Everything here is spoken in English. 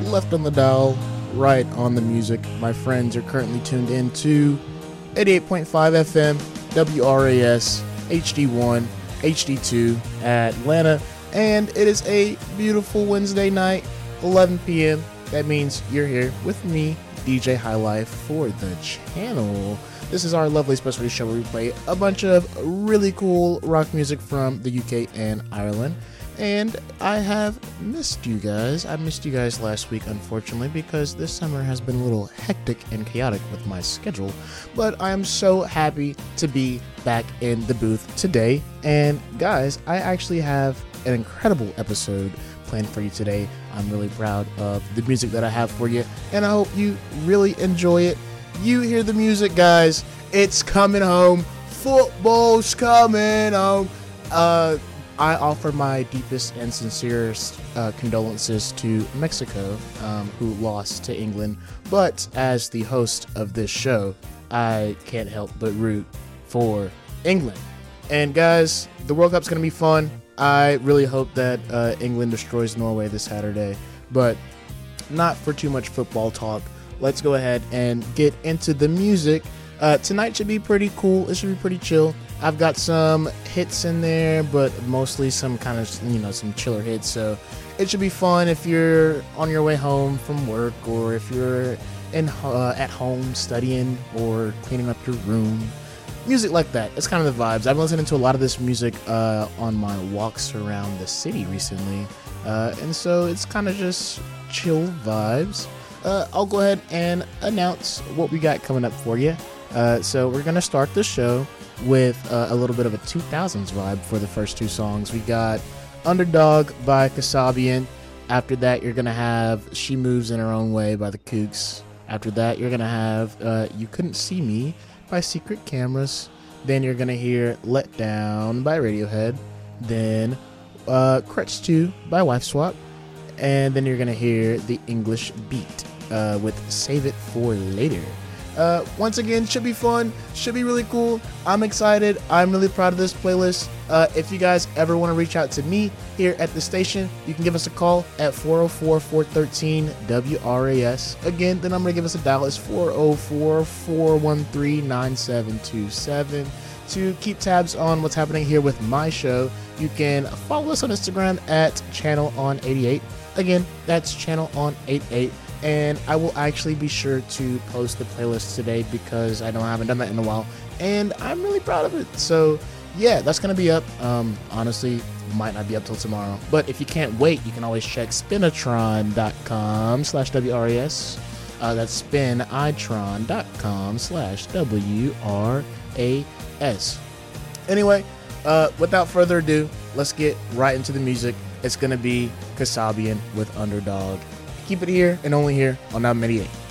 left on the dial, right on the music. My friends are currently tuned in to 88.5 FM, WRAS, HD1, HD2 Atlanta, and it is a beautiful Wednesday night, 11 p.m. That means you're here with me, DJ High Life, for the channel. This is our lovely specialty show where we play a bunch of really cool rock music from the UK and Ireland. And I have missed you guys. I missed you guys last week, unfortunately, because this summer has been a little hectic and chaotic with my schedule. But I am so happy to be back in the booth today. And guys, I actually have an incredible episode planned for you today. I'm really proud of the music that I have for you, and I hope you really enjoy it. You hear the music, guys. It's coming home. Football's coming home. I offer my deepest and sincerest condolences to Mexico, who lost to England. But as the host of this show, I can't help but root for England. And guys, the World Cup's going to be fun. I really hope that England destroys Norway this Saturday. But not for too much football talk. Let's go ahead and get into the music. Tonight should be pretty cool. It should be pretty chill. I've got some hits in there, but mostly some kind of, some chiller hits. So it should be fun if you're on your way home from work, or if you're at home studying or cleaning up your room. Music like that. It's kind of the vibes. I've been listening to a lot of this music on my walks around the city recently. And so it's kind of just chill vibes. I'll go ahead and announce what we got coming up for you. So we're going to start the show with a little bit of a 2000s vibe for the first two songs. We got Underdog by Kasabian. After that, you're going to have She Moves in Her Own Way by the Kooks. After that, you're going to have You Couldn't See Me by Secret Cameras. Then you're going to hear Let Down by Radiohead. Then Crutch 2 by Wife Swap. And then you're going to hear The English Beat with Save It For Later. Once again, should be fun, should be really cool. I'm excited. I'm really proud of this playlist. If you guys ever want to reach out to me here at the station, you can give us a call at 404-413-WRAS. Again, the number to give us a dial is 404-413-9727. To keep tabs on what's happening here with my show, you can follow us on Instagram at ChannelOn88. Again, that's ChannelOn88. And I will actually be sure to post the playlist today because I know I haven't done that in a while, and I'm really proud of it. So yeah, that's going to be up. Honestly, might not be up till tomorrow, but if you can't wait, you can always check spinitron.com/WRAS. That's spinitron.com/WRAS. Anyway, without further ado, let's get right into the music. It's going to be Kasabian with Underdog. Keep it here and only here on 988.